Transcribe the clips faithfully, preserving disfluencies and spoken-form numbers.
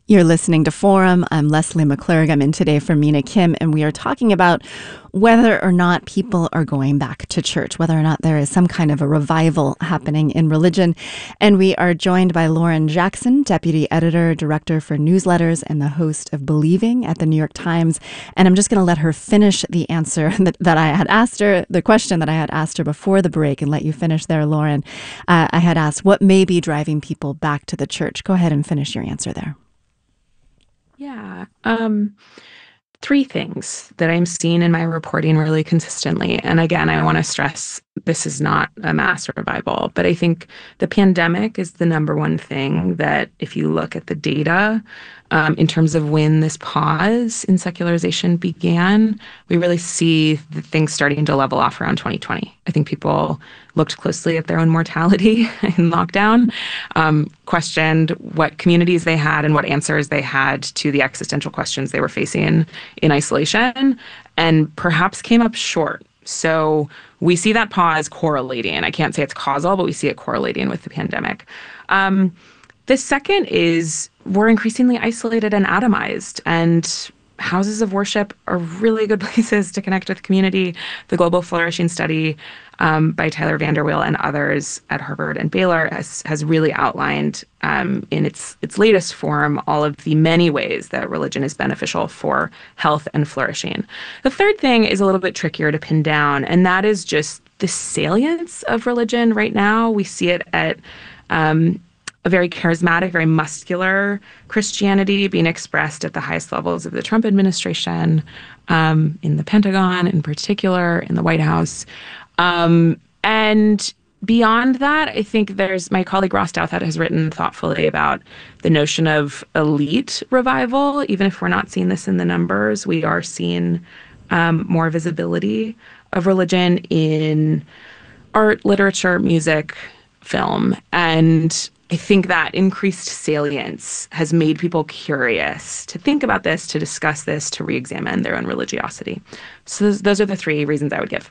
You're listening to Forum. I'm Leslie McClurg. I'm in today for Mina Kim, and we are talking about whether or not people are going back to church, whether or not there is some kind of a revival happening in religion. And we are joined by Lauren Jackson, Deputy Editor, Director for Newsletters, and the host of Believing at the New York Times. And I'm just going to let her finish the answer that, that I had asked her, the question that I had asked her before the break, and let you finish there, Lauren. Uh, I had asked, what may be driving people back to the church? Go ahead and finish your answer there. Yeah. Um, three things that I'm seeing in my reporting really consistently. And again, I want to stress this is not a mass revival, but I think the pandemic is the number one thing that if you look at the data um, in terms of when this pause in secularization began, we really see the things starting to level off around twenty twenty. I think people looked closely at their own mortality in lockdown, um, questioned what communities they had and what answers they had to the existential questions they were facing in isolation, and perhaps came up short. So we see that pause correlating. I can't say it's causal, but we see it correlating with the pandemic. Um, the second is we're increasingly isolated and atomized, and houses of worship are really good places to connect with community. The Global Flourishing Study um, by Tyler Vanderweel and others at Harvard and Baylor has, has really outlined um, in its its latest form all of the many ways that religion is beneficial for health and flourishing. The third thing is a little bit trickier to pin down, and that is just the salience of religion right now. We see it at um, a very charismatic, very muscular Christianity being expressed at the highest levels of the Trump administration, um, in the Pentagon in particular, in the White House. Um, and beyond that, I think there's, my colleague Ross Douthat has written thoughtfully about the notion of elite revival. Even if we're not seeing this in the numbers, we are seeing um, more visibility of religion in art, literature, music, film. And I think that increased salience has made people curious to think about this, to discuss this, to re-examine their own religiosity. So those, those are the three reasons I would give.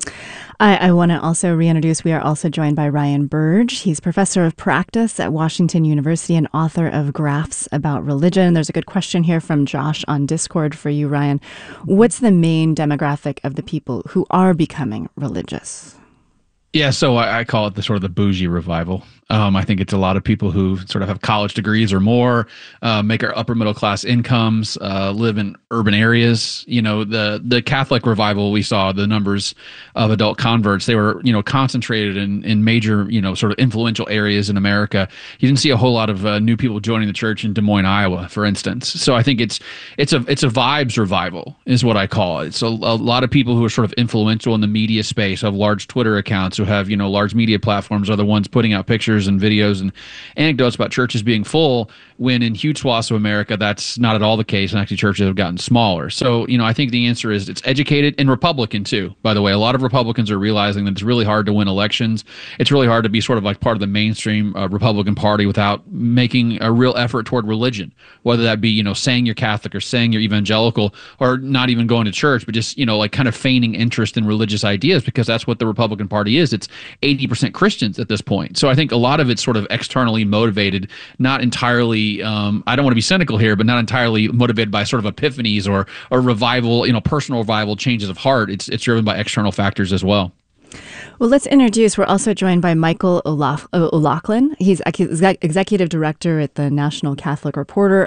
I, I want to also reintroduce, we are also joined by Ryan Burge. He's professor of practice at Washington University and author of Graphs About Religion. There's a good question here from Josh on Discord for you, Ryan. What's the main demographic of the people who are becoming religious? Yeah, so I, I call it the sort of the bougie revival. Um, I think it's a lot of people who sort of have college degrees or more, uh, make our upper middle class incomes, uh, live in urban areas. You know, the the Catholic revival we saw, the numbers of adult converts, they were, you know, concentrated in in major, you know, sort of influential areas in America. You didn't see a whole lot of uh, new people joining the church in Des Moines, Iowa, for instance. So I think it's it's a it's a vibes revival is what I call it. So a lot of people who are sort of influential in the media space, have large Twitter accounts, who have, you know, large media platforms, are the ones putting out pictures and videos and anecdotes about churches being full, when in huge swaths of America, that's not at all the case. And actually churches have gotten smaller. So, you know, I think the answer is it's educated and Republican too, by the way. A lot of Republicans are realizing that it's really hard to win elections. It's really hard to be sort of like part of the mainstream uh, Republican Party without making a real effort toward religion, whether that be, you know, saying you're Catholic or saying you're evangelical, or not even going to church, but just, you know, like kind of feigning interest in religious ideas, because that's what the Republican Party is. It's eighty percent Christians at this point. So I think a lot of it's sort of externally motivated, not entirely, um, I don't want to be cynical here, but not entirely motivated by sort of epiphanies or or revival, you know, personal revival, changes of heart. It's it's driven by external factors as well. Well, let's introduce, we're also joined by Michael O'Loughlin. He's executive director at the National Catholic Reporter,